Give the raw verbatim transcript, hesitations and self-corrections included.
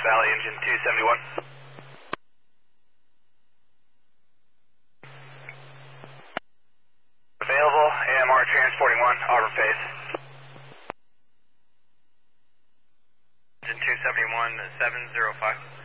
Valley, engine two seventy-one. Available, A M R transporting one, Auburn Face. Engine two seventy-one, seven zero five.